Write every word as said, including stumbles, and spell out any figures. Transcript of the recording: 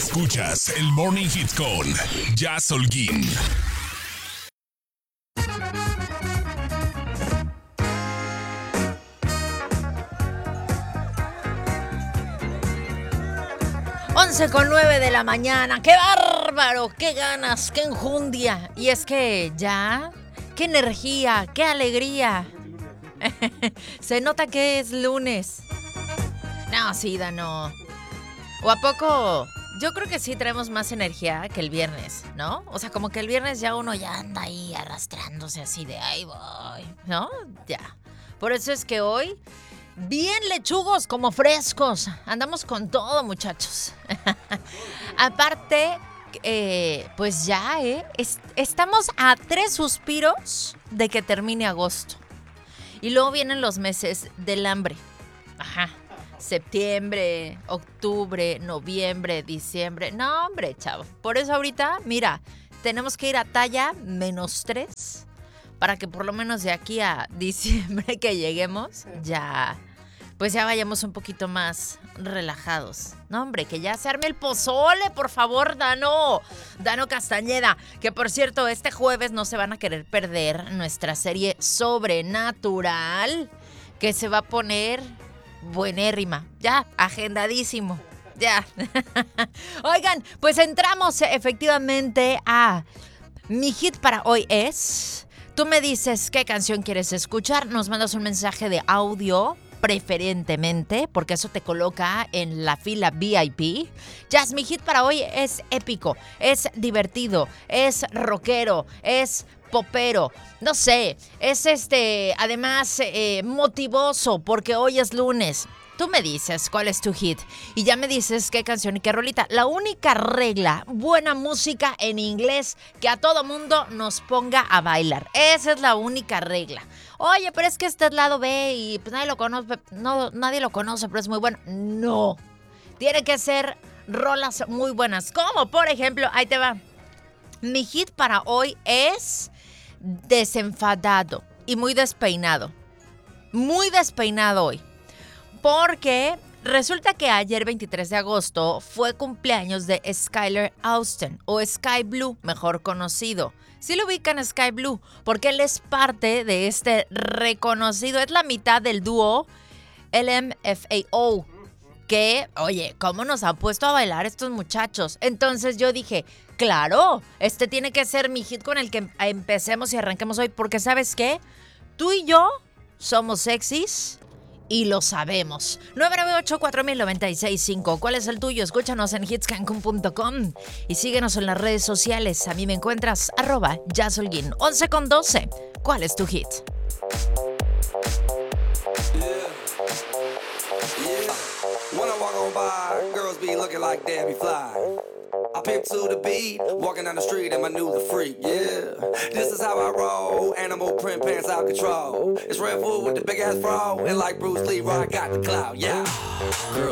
Escuchas el Morning Hit con Jazz Holguín. once con nueve de la mañana. ¡Qué bárbaro! ¡Qué ganas! ¡Qué enjundia! Y es que ya, ¡qué energía! ¡Qué alegría! Se nota que es lunes. No, sí, Dano. ¿O a poco? Yo creo que sí traemos más energía que el viernes, ¿no? O sea, como que el viernes ya uno ya anda ahí arrastrándose así de ahí voy, ¿no? Ya. Por eso es que hoy, bien lechugos, como frescos. Andamos con todo, muchachos. Aparte, eh, pues ya, ¿eh? Es, estamos a tres suspiros de que termine agosto. Y luego vienen los meses del hambre. Ajá. Septiembre, octubre, noviembre, diciembre. No, hombre, chavo. Por eso ahorita, mira, tenemos que ir a talla menos tres para que por lo menos de aquí a diciembre que lleguemos, ya, pues ya vayamos un poquito más relajados. No, hombre, que ya se arme el pozole, por favor, Dano. Dano Castañeda. Que, por cierto, este jueves no se van a querer perder nuestra serie Sobrenatural, que se va a poner buenérrima. Ya, agendadísimo. Ya. Oigan, pues entramos efectivamente a mi hit para hoy es... Tú me dices qué canción quieres escuchar, nos mandas un mensaje de audio, preferentemente, porque eso te coloca en la fila V I P. Jazz, mi hit para hoy es épico, es divertido, es rockero, es popero, no sé, es este, además eh, motivoso, porque hoy es lunes. Tú me dices cuál es tu hit y ya me dices qué canción y qué rolita. La única regla, buena música en inglés que a todo mundo nos ponga a bailar. Esa es la única regla. Oye, pero es que este es lado B y pues nadie lo conoce, no, nadie lo conoce, pero es muy bueno. No, tiene que ser rolas muy buenas. Como por ejemplo, ahí te va. Mi hit para hoy es Desenfadado y muy despeinado. Muy despeinado hoy. Porque resulta que ayer, veintitrés de agosto, fue cumpleaños de Skylar Austin, o Sky Blue, mejor conocido. Sí lo ubican Sky Blue, porque él es parte de este reconocido, es la mitad del dúo L M F A O, que, oye, ¿cómo nos han puesto a bailar estos muchachos? Entonces yo dije, claro, este tiene que ser mi hit con el que empecemos y arranquemos hoy, porque ¿sabes qué? Tú y yo somos sexys y lo sabemos. nueve nueve ocho, cuatro mil, noventa y seis cinco. ¿Cuál es el tuyo? Escúchanos en hits cancún punto com y síguenos en las redes sociales. A mí me encuentras arroba Jazz Holguín. once con doce. ¿Cuál es tu hit? Yeah. Yeah. When I walk on by, girls be looking like Debbie Fly. I pimp to the beat, walking down the street and my new the freak, yeah. This is how I roll, animal print pants out control. It's Red Bull with the big ass fro, and like Bruce Lee, I got the clout, yeah. Girls